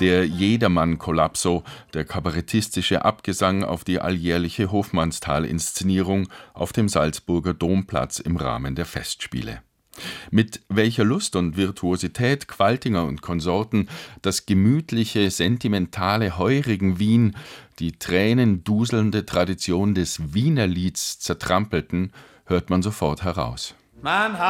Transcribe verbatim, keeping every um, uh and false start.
Der Jedermann-Kollapso, der kabarettistische Abgesang auf die alljährliche Hofmannsthal-Inszenierung auf dem Salzburger Domplatz im Rahmen der Festspiele. Mit welcher Lust und Virtuosität Qualtinger und Konsorten das gemütliche, sentimentale Heurigen-Wien, die tränenduselnde Tradition des Wienerlieds zertrampelten, hört man sofort heraus. Man